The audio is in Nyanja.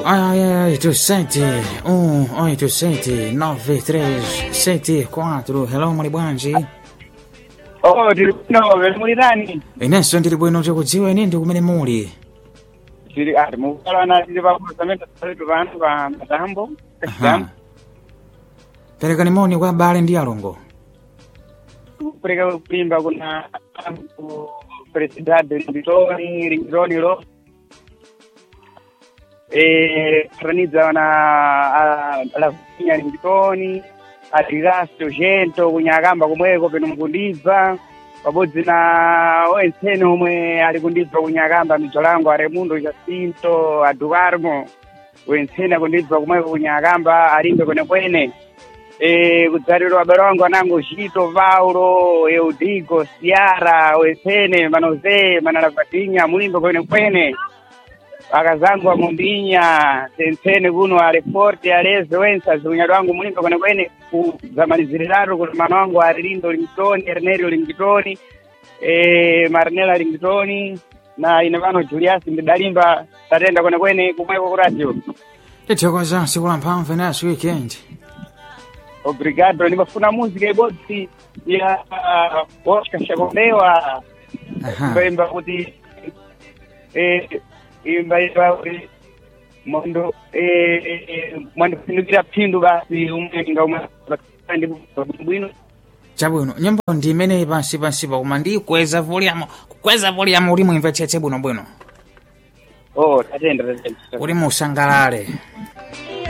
887 hello muli bwanji? Tili bwino, muli ndani? Inenso ndili bwino tikudziwa ine ndi kumene muli. Tili mukukhala tili pa kusamenta saletu pano pa matambo. Perekani moni kwa abale ndi alongo. Kupereka kupimba kuna presidente Ringtoni lo. Franizza la figlia Ringtoni, Adirasto Gento kunyakamba kumweko peno mukundibva pabodzi na wensene omwe ali kundibva kunyakamba mijolango a Raimundo Jacinto Aduarmo wensene akundibva kumweko kunyakamba alimbe kwenekwene kudzaliro abale wangu anango Chito Paulo Eudigo Siara wensene Manoze Manalapatinya mulimbe kwenekwene akazangu amundinya tensene kuno ale forte aleze wensa zunyalo wangu mulimba kwenekwene kuzamalizirirato kuti mano wangu Arlindo Ringtoni, Ernelio Ringtoni, Marnela Ringtoni na ine pano Julius Ndidalimba tatenda kwenekwene kumweko ku radio. Tithokoza siku la mphamvu next weekend. Obrigado, nimafuna muzika ibodzi ya Oscar Shakomewa kuimba kuti imba mondo mwandipindukira phindu basi umwe ngaumwe bwino chabwino nyimbo ndi imene pansi koma ndi kweza volume uli muimvetsetse bwino tatenda uli musangalale.